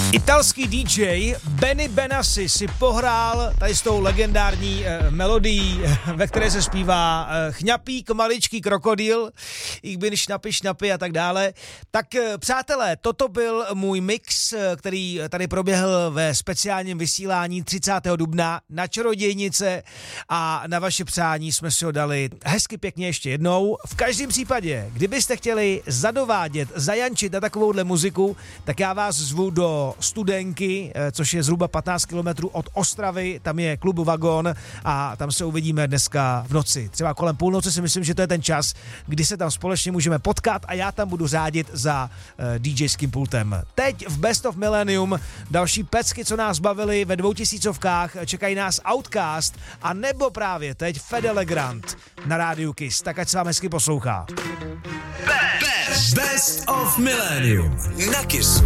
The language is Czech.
Italský DJ Benny Benassi si pohrál tady s tou legendární melodií, ve které se zpívá chňapík, maličký krokodýl, ich bin šnapi a tak dále. Tak přátelé, toto byl můj mix, který tady proběhl ve speciálním vysílání 30. dubna na Čarodějnice a na vaše přání jsme si ho dali hezky pěkně ještě jednou. V každém případě, kdybyste chtěli zadovádět, zajančit na takovouhle muziku, tak já vás zvu do Studenky, což je zhruba 15 kilometrů od Ostravy, tam je klub Vagon a tam se uvidíme dneska v noci. Třeba kolem půlnoci si myslím, že to je ten čas, kdy se tam společně můžeme potkat a já tam budu řádit za DJským pultem. Teď v Best of Millennium další pecky, co nás bavili ve 2000kách, čekají nás Outcast a nebo právě teď Fede Legrand na rádiu Kiss. Tak ať se vám hezky poslouchá. Best of Millennium na Kissu.